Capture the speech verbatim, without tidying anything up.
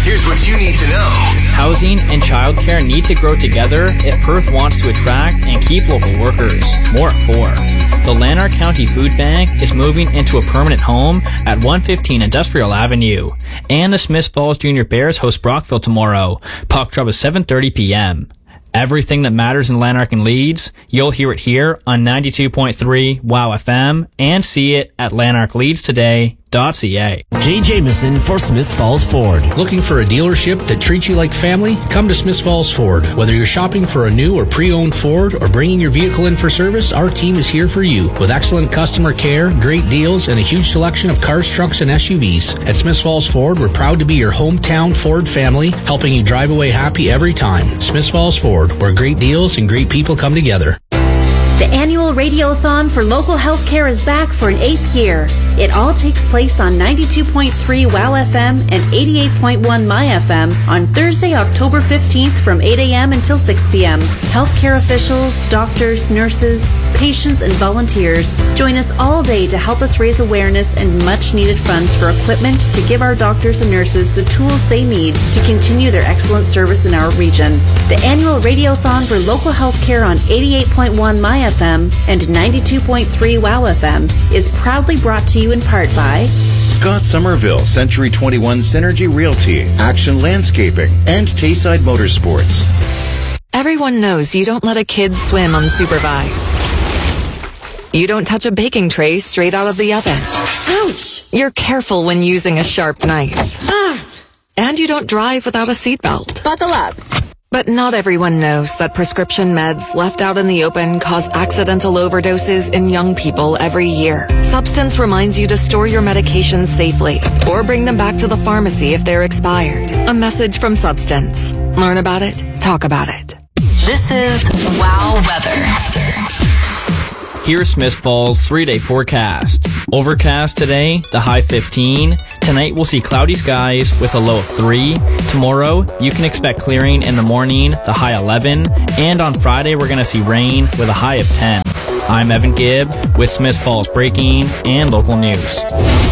Here's what you need to know. Housing and childcare need to grow together if Perth wants to attract and keep local workers. More at four. The Lanark County Food Bank is moving into a permanent home at one fifteen Industrial Avenue. And the Smiths Falls Junior Bears host Brockville tomorrow. Puck drop is seven thirty p.m. Everything that matters in Lanark and Leeds, you'll hear it here on ninety-two point three WOW F M and see it at lanark leeds today dot c a. Jay Jameson for Smiths Falls Ford. Looking for a dealership that treats you like family? Come to Smiths Falls Ford. Whether you're shopping for a new or pre-owned Ford or bringing your vehicle in for service, our team is here for you. With excellent customer care, great deals, and a huge selection of cars, trucks, and S U Vs. At Smiths Falls Ford, we're proud to be your hometown Ford family, helping you drive away happy every time. Smiths Falls Ford, where great deals and great people come together. The annual Radiothon for local healthcare is back for an eighth year. It all takes place on ninety-two point three WOW F M and eighty-eight point one My F M on Thursday, October fifteenth from eight a.m. until six p.m. Healthcare officials, doctors, nurses, patients, and volunteers join us all day to help us raise awareness and much-needed funds for equipment to give our doctors and nurses the tools they need to continue their excellent service in our region. The annual Radiothon for local healthcare on eighty-eight point one My F M and ninety-two point three WOW F M is proudly brought to you in part by Scott Somerville, Century twenty-one Synergy Realty, Action Landscaping, and Tayside Motorsports. Everyone knows you don't let a kid swim unsupervised. You don't touch a baking tray straight out of the oven. Ouch! You're careful when using a sharp knife. Ah! And you don't drive without a seatbelt. Buckle up! But not everyone knows that prescription meds left out in the open cause accidental overdoses in young people every year. Substance reminds you to store your medications safely or bring them back to the pharmacy if they're expired. A message from Substance. Learn about it, talk about it. This is WOW Weather. Here's Smiths Falls three-day forecast. Overcast today, the high fifteen. Tonight we'll see cloudy skies with a low of three. Tomorrow, you can expect clearing in the morning, the high eleven. And on Friday, we're going to see rain with a high of ten. I'm Evan Gibb with Smiths Falls Breaking and Local News.